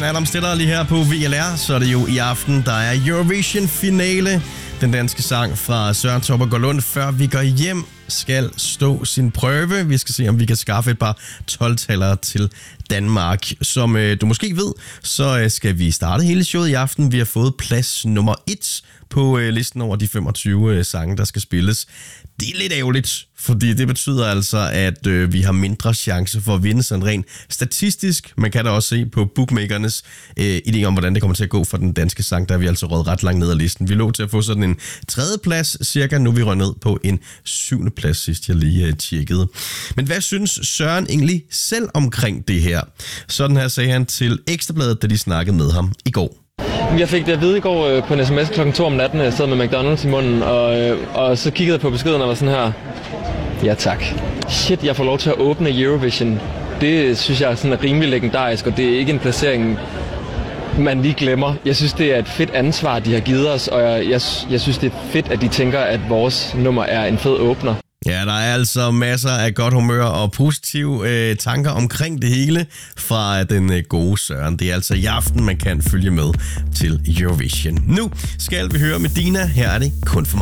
Bryan Adams stiller lige her på VLR, så er det jo i aften, der er Eurovision-finale. Den danske sang fra Søren Topper Gårdlund, før vi går hjem, skal stå sin prøve. Vi skal se, om vi kan skaffe et par 12-tallere til Danmark. Som du måske ved, så skal vi starte hele showet i aften. Vi har fået plads nummer 1 på listen over de 25 sange, der skal spilles. Det er lidt ærgerligt, fordi det betyder altså, at vi har mindre chance for at vinde sådan rent statistisk. Man kan da også se på bookmakernes idé om, hvordan det kommer til at gå for den danske sang. Der er vi altså røget ret langt ned ad listen. Vi lå til at få sådan en 3. plads cirka. Nu er vi røget ned på en 7. plads, sidst jeg lige tjekkede. Men hvad synes Søren egentlig selv omkring det her? Sådan her sagde han til Ekstrabladet, da de snakkede med ham i går. Jeg fik det at vide i går på en sms klokken 2 om natten, jeg sad med McDonald's i munden, og så kiggede jeg på beskeden og var sådan her, ja tak. Shit, jeg får lov til at åbne Eurovision. Det synes jeg er sådan rimelig legendarisk, og det er ikke en placering, man lige glemmer. Jeg synes, det er et fedt ansvar, de har givet os, og jeg synes, det er fedt, at de tænker, at vores nummer er en fed åbner. Ja, der er altså masser af godt humør og positive tanker omkring det hele fra den gode Søren. Det er altså i aften, man kan følge med til Eurovision. Nu skal vi høre med Dina. Her er det kun for mig.